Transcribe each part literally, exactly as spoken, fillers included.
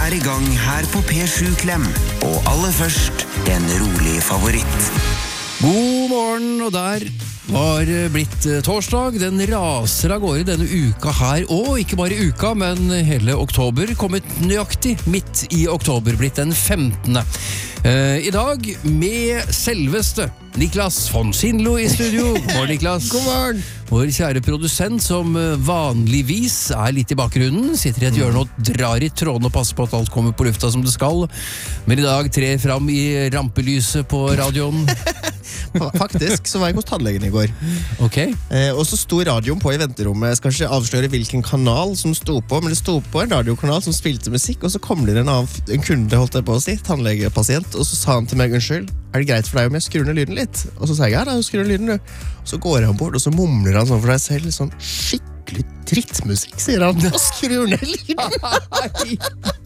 er i gang her på P sju Klem, og aller først en rolig favoritt. God morgen, og der var blitt torsdag. Den raser av gårde denne uka her, og ikke bare uka, men hele oktober, kommet nøyaktig midt i oktober, blitt den femtende. Uh, I dag med selveste Niklas von Sindlo i studio. God morgen, Niklas. God morgen. Vår kjære produsent som vanligvis er litt i bakgrunnen, sitter i et hjørne og drar i tråden og passer på at alt kommer på lufta som det skal. Men i dag trer fram i rampelyset på radioen. Faktisk så var jeg hos tannlegen i går. Ok. Eh, og så sto radioen på i venterommet. Jeg skal ikke avsløre hvilken kanal som sto på, men det sto på en radiokanal som spilte musikk, og så kom det en, annen, en kunde, holdt jeg på å si, tannlegepasient, og så sa han til meg, unnskyld, er det greit for deg om jeg skrur ned lyden litt? Og så sa jeg, ja, da skrur ned lyden du. Og så går han bort, og så mumler han sånn for deg selv, sånn skikkelig drittmusikk, sier han, og skrur ned lyden.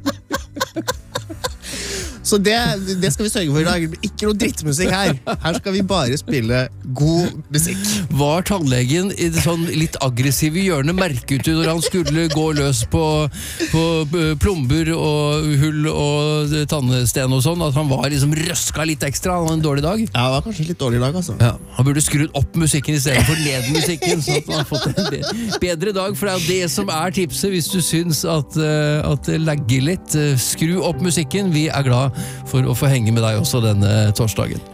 Så det, det skal vi sørge for i dag. Ikke noe drittmusikk her. Her skal vi bare spille god musikk. Var tannlegen i det sånn litt aggressive hjørne merket ut når han skulle gå løs på, på plomber og hull og tannsten og sånn, at han var liksom røska litt ekstra? Han hadde en dårlig dag? Ja, det var kanskje en litt dårlig dag, altså. Ja, han burde skrudd opp musikken i stedet for ned musikken, så at han har fått en bedre dag, for det er jo det som er tipset hvis du syns at, at det lagger litt. Skru opp musikken. Vi er glad for å få henge med deg også denne torsdagen.